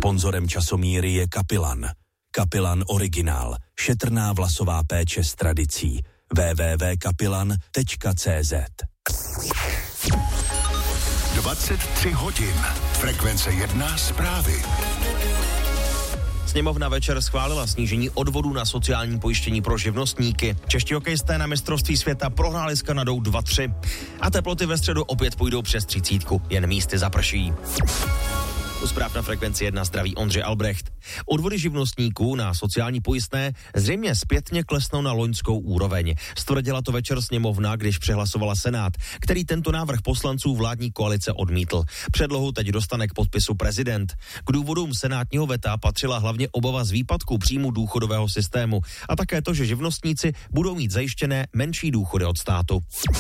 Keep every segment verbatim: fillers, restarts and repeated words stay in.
Sponzorem časomíry je Kapilan. Kapilan Originál. Šetrná vlasová péče s tradicí. w w w tečka kapilan tečka cé zet. dvacet tři hodin. Frekvence jedna zprávy. Sněmovna večer schválila snížení odvodů na sociální pojištění pro živnostníky. Čeští hokejisté na mistrovství světa prohráli s Kanadou dva tři. A teploty ve středu opět půjdou přes třicítku, jen místy zaprší. U zpráv na Frekvenci jedna zdraví Ondřej Albrecht. Odvody živnostníků na sociální pojistné zřejmě zpětně klesnou na loňskou úroveň. Stvrdila to večer sněmovna, když přehlasovala Senát, který tento návrh poslanců vládní koalice odmítl. Předlohu teď dostane k podpisu prezident. K důvodům senátního veta patřila hlavně obava z výpadku příjmu důchodového systému a také to, že živnostníci budou mít zajištěné menší důchody od státu.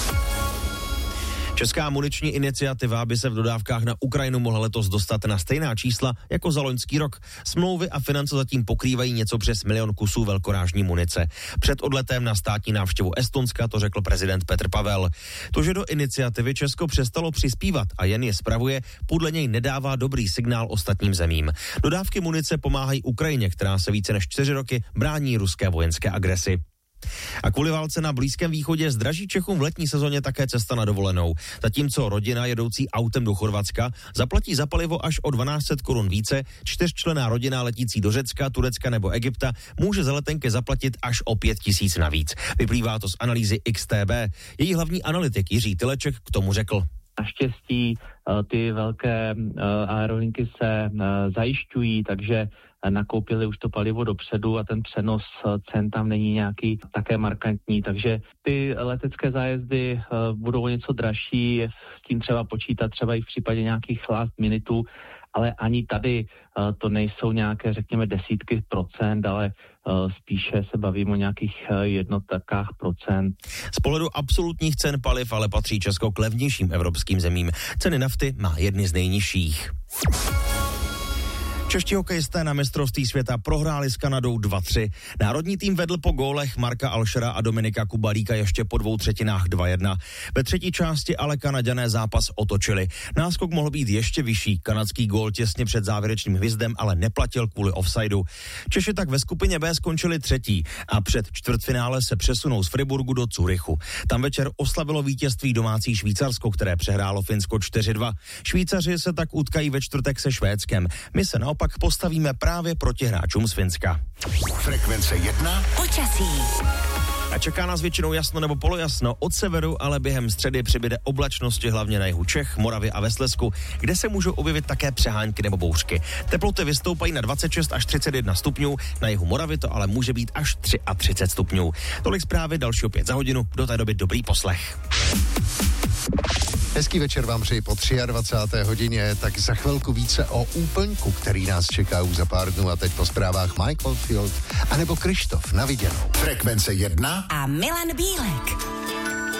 Česká muniční iniciativa by se v dodávkách na Ukrajinu mohla letos dostat na stejná čísla jako za loňský rok. Smlouvy a finance zatím pokrývají něco přes milion kusů velkorážní munice. Před odletem na státní návštěvu Estonska to řekl prezident Petr Pavel. To, že do iniciativy Česko přestalo přispívat a jen je spravuje, podle něj nedává dobrý signál ostatním zemím. Dodávky munice pomáhají Ukrajině, která se více než čtyři roky brání ruské vojenské agresi. A kvůli válce na Blízkém východě zdraží Čechům v letní sezóně také cesta na dovolenou. Zatímco rodina jedoucí autem do Chorvatska zaplatí za palivo až o dvanáct set korun více, čtyřčlenná rodina letící do Řecka, Turecka nebo Egypta může za letenky zaplatit až o pět tisíc navíc. Vyplývá to z analýzy X T B. Její hlavní analytik Jiří Tyleček k tomu řekl. Naštěstí ty velké aerolinky se zajišťují, takže nakoupili už to palivo dopředu a ten přenos cen tam není nějaký také markantní, takže ty letecké zájezdy budou něco dražší, s tím třeba počítat třeba i v případě nějakých last minutů, ale ani tady to nejsou nějaké, řekněme, desítky procent, ale spíše se bavím o nějakých jednotkách procent. Z pohledu absolutních cen paliv ale patří Česko k levnějším evropským zemím. Ceny nafty má jedny z nejnižších. Čeští hokejisté na mistrovství světa prohráli s Kanadou dva tři. Národní tým vedl po gólech Marka Alšera a Dominika Kubalíka ještě po dvou třetinách dva jedna. Ve třetí části ale Kanaďané zápas otočili. Náskok mohl být ještě vyšší. Kanadský gól těsně před závěrečným hvizdem ale neplatil kvůli offsideu. Češi tak ve skupině B skončili třetí a před čtvrtfinále se přesunou z Friburgu do Curychu. Tam večer oslavilo vítězství domácí Švýcarsko, které přehrálo Finsko čtyři dva. Švýcaři se tak utkají ve čtvrtek se Švédskem. My se naopak pak postavíme právě proti hráčům z Finska. Frekvence jedna. Počasí. A čeká nás většinou jasno nebo polojasno, od severu ale během středy přibyde oblačnosti hlavně na jihu Čech, Moravy a ve Slezsku, kde se můžou objevit také přehánky nebo bouřky. Teploty vystoupají na dvacet šest až třicet jedna stupňů, na jihu Moravy to ale může být až třicet tři stupňů. Tolik zprávy, další opět za hodinu, do té doby dobrý poslech. Hezký večer vám přeji po dvacáté třetí hodině, tak za chvilku více o úplňku, který nás čeká už za pár dnů a teď po zprávách Michael Field anebo Krištof, na viděnou. Frekvence jedna a Milan Bílek.